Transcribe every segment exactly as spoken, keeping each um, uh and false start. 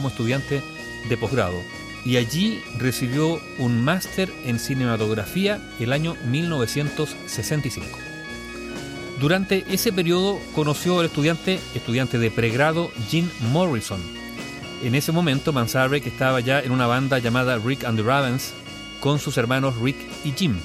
como estudiante de posgrado y allí recibió un máster en cinematografía el año mil novecientos sesenta y cinco. Durante ese periodo conoció al estudiante, estudiante de pregrado Jim Morrison. En ese momento Manzarek estaba ya en una banda llamada Rick and the Ravens con sus hermanos Rick y Jim.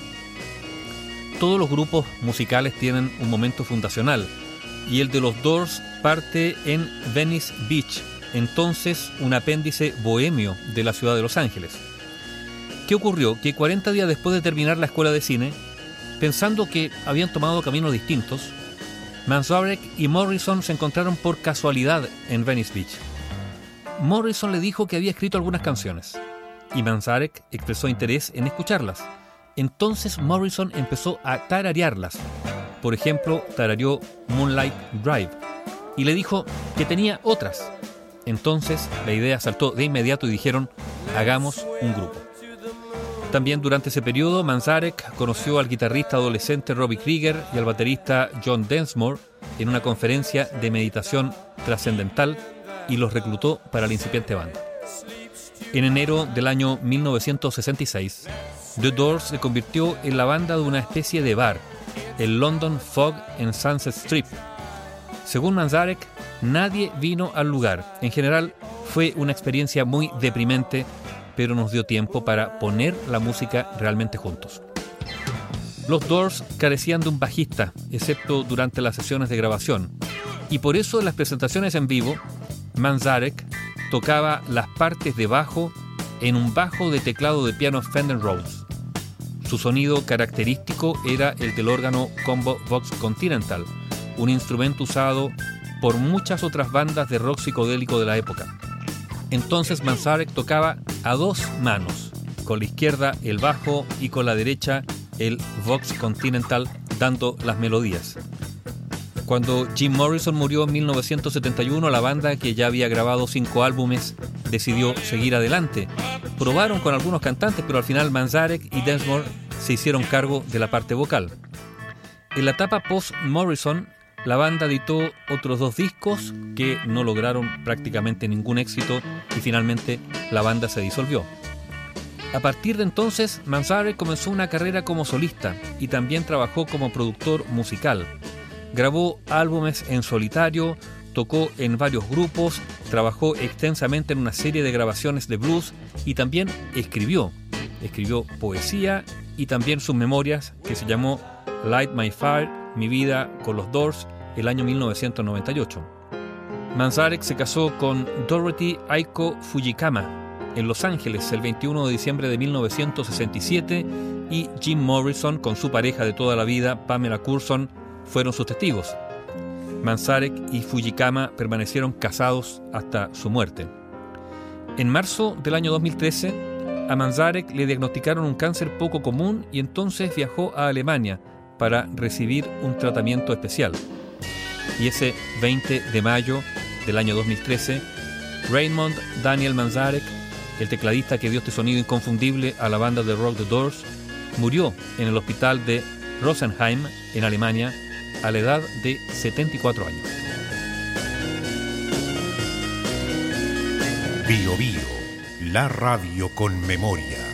Todos los grupos musicales tienen un momento fundacional y el de los Doors parte en Venice Beach, entonces un apéndice bohemio de la ciudad de Los Ángeles. ¿Qué ocurrió? Que cuarenta días después de terminar la escuela de cine, pensando que habían tomado caminos distintos, Manzarek y Morrison se encontraron por casualidad en Venice Beach. Morrison le dijo que había escrito algunas canciones y Manzarek expresó interés en escucharlas. Entonces Morrison empezó a tararearlas. Por ejemplo, tarareó Moonlight Drive y le dijo que tenía otras. Entonces la idea saltó de inmediato y dijeron: hagamos un grupo. También durante ese periodo Manzarek conoció al guitarrista adolescente Robbie Krieger y al baterista John Densmore en una conferencia de meditación trascendental y los reclutó para la incipiente banda. En enero del año mil novecientos sesenta y seis, The Doors se convirtió en la banda de una especie de bar, el London Fog en Sunset Strip. Según Manzarek, nadie vino al lugar. En general, fue una experiencia muy deprimente, pero nos dio tiempo para poner la música realmente juntos. Los Doors carecían de un bajista, excepto durante las sesiones de grabación, y por eso en las presentaciones en vivo, Manzarek tocaba las partes de bajo en un bajo de teclado de piano Fender Rhodes. Su sonido característico era el del órgano Combo Vox Continental, un instrumento usado por muchas otras bandas de rock psicodélico de la época. Entonces Manzarek tocaba a dos manos, con la izquierda el bajo y con la derecha el Vox Continental, dando las melodías. Cuando Jim Morrison murió en mil novecientos setenta y uno, la banda, que ya había grabado cinco álbumes, decidió seguir adelante. Probaron con algunos cantantes, pero al final Manzarek y Densmore se hicieron cargo de la parte vocal. En la etapa post-Morrison, la banda editó otros dos discos que no lograron prácticamente ningún éxito y finalmente la banda se disolvió. A partir de entonces, Manzarek comenzó una carrera como solista y también trabajó como productor musical. Grabó álbumes en solitario, tocó en varios grupos, trabajó extensamente en una serie de grabaciones de blues y también escribió. Escribió poesía y también sus memorias, que se llamó Light My Fire, Mi vida con los Doors, el año mil novecientos noventa y ocho. Manzarek se casó con Dorothy Aiko Fujikama en Los Ángeles el veintiuno de diciembre de mil novecientos sesenta y siete y Jim Morrison, con su pareja de toda la vida, Pamela Curson, fueron sus testigos. Manzarek y Fujikama permanecieron casados hasta su muerte. En marzo del año dos mil trece, a Manzarek le diagnosticaron un cáncer poco común y entonces viajó a Alemania para recibir un tratamiento especial. Y ese veinte de mayo del año dos mil trece, Raymond Daniel Manzarek, el tecladista que dio este sonido inconfundible a la banda de rock The Doors, murió en el hospital de Rosenheim, en Alemania, a la edad de setenta y cuatro años. Bio Bio, la radio con memoria.